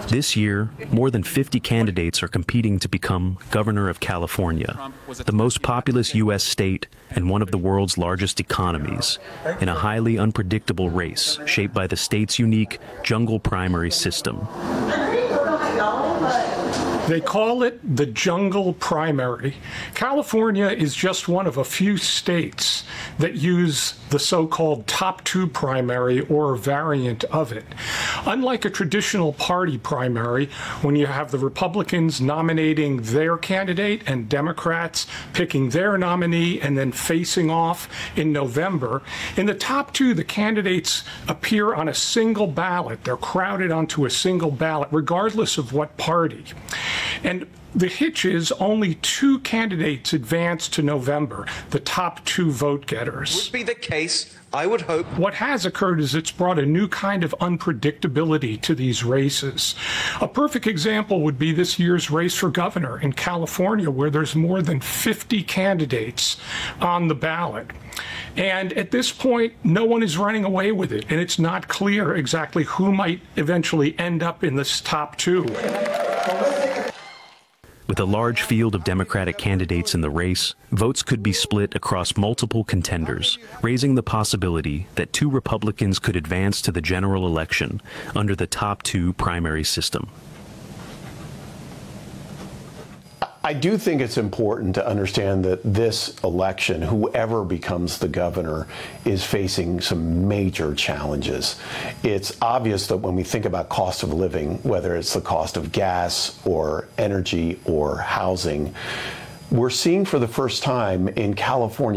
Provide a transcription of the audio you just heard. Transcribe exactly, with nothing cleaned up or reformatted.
This year, more than fifty candidates are competing to become governor of California, the most populous U S state and one of the world's largest economies, in a highly unpredictable race shaped by the state's unique jungle primary system. They call it the jungle primary. California is just one of a few states that use the so-called top two primary or a variant of it. Unlike a traditional party primary, when you have the Republicans nominating their candidate and Democrats picking their nominee and then facing off in November, in the top two, the candidates appear on a single ballot. They're crowded onto a single ballot, regardless of what party. And the hitch is only two candidates advance to November, the top two vote getters. Would be the case, I would hope. What has occurred is it's brought a new kind of unpredictability to these races. A perfect example would be this year's race for governor in California, where there's more than fifty candidates on the ballot. And at this point, no one is running away with it, and it's not clear exactly who might eventually end up in this top two. With a large field of Democratic candidates in the race, votes could be split across multiple contenders, raising the possibility that two Republicans could advance to the general election under the top two primary system. I do think it's important to understand that this election, whoever becomes the governor, is facing some major challenges. It's obvious that when we think about cost of living, whether it's the cost of gas or energy or housing, we're seeing for the first time in California